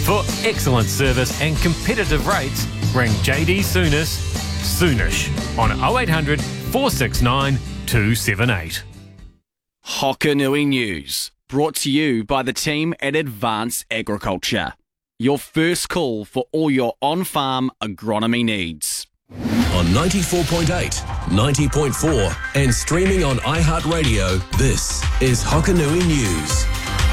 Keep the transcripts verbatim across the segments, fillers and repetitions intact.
For excellent service and competitive rates, ring J D Soonish, Soonish on oh eight hundred, four six nine, two seven eight. Hokanui News, brought to you by the team at Advanced Agriculture. Your first call for all your on-farm agronomy needs. On ninety-four point eight, ninety point four and streaming on iHeartRadio, this is Hokanui News.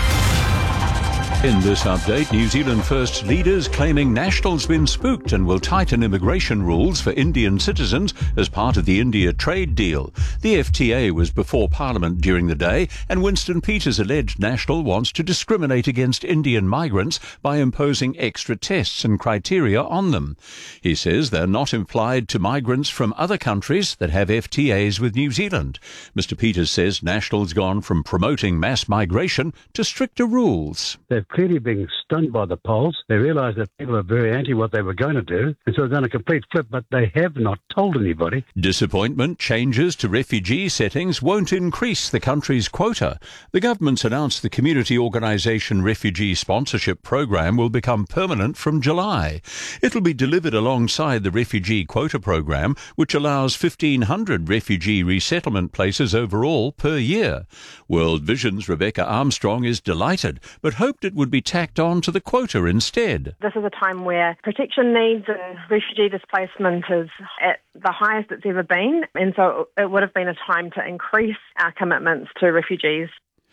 In this update, New Zealand First leaders claiming National's been spooked and will tighten immigration rules for Indian citizens as part of the India trade deal. The F T A was before Parliament during the day, and Winston Peters alleged National wants to discriminate against Indian migrants by imposing extra tests and criteria on them. He says they're not applied to migrants from other countries that have F T As with New Zealand. Mister Peters says National's gone from promoting mass migration to stricter rules. They've clearly been stunned by the polls. They realise that people are very anti what they were going to do, and so they've done a complete flip, but they have not told anybody. Disappointment changes to refugee settings won't increase the country's quota. The government's announced the community organisation refugee sponsorship programme will become permanent from July. It'll be delivered alongside the refugee quota programme, which allows fifteen hundred refugee resettlement places overall per year. World Vision's Rebecca Armstrong is delighted, but hoped it would be tacked on to the quota instead. This is a time where protection needs and refugee displacement is at the highest it's ever been, and so it would have been a time to increase our commitments to refugees.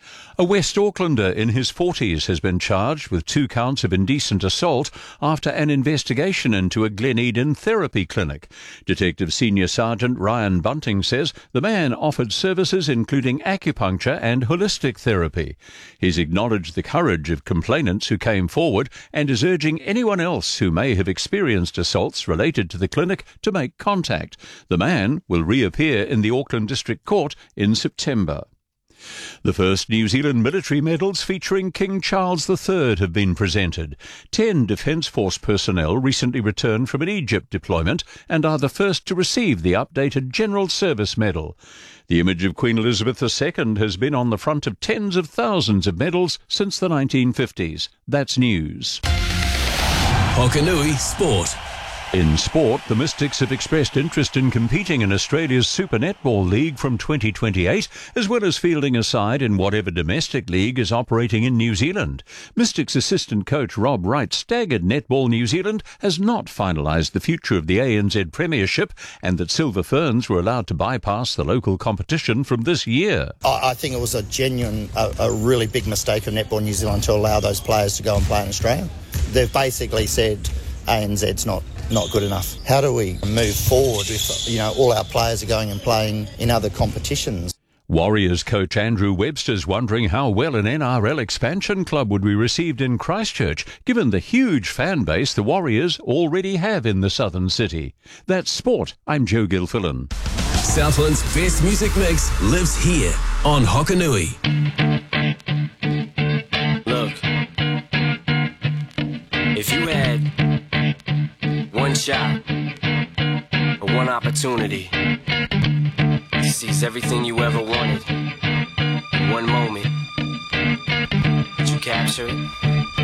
A West Aucklander in his forties has been charged with two counts of indecent assault after an investigation into a Glen Eden therapy clinic. Detective Senior Sergeant Ryan Bunting says the man offered services including acupuncture and holistic therapy. He's acknowledged the courage of complainants who came forward and is urging anyone else who may have experienced assaults related to the clinic to make contact. The man will reappear in the Auckland District Court in September. The first New Zealand military medals featuring King Charles the Third have been presented. Ten Defence Force personnel recently returned from an Egypt deployment and are the first to receive the updated General Service Medal. The image of Queen Elizabeth the Second has been on the front of tens of thousands of medals since the nineteen fifties. That's news. Hokanui Sport. In sport, the Mystics have expressed interest in competing in Australia's Super Netball League from twenty twenty-eight, as well as fielding a side in whatever domestic league is operating in New Zealand. Mystics assistant coach Rob Wright staggered Netball New Zealand has not finalised the future of the A N Z Premiership, and that Silver Ferns were allowed to bypass the local competition from this year. I think it was a genuine, a, a really big mistake of Netball New Zealand to allow those players to go and play in Australia. They've basically said A N Z's not not good enough. How do we move forward if, you know, all our players are going and playing in other competitions? Warriors coach Andrew Webster's wondering how well an N R L expansion club would be received in Christchurch, given the huge fan base the Warriors already have in the southern city. That's sport. I'm Joe Gilfillan. Southland's best music mix lives here on Hokanui. Look, if you had one shot or one opportunity to seize everything you ever wanted in one moment, would you capture it?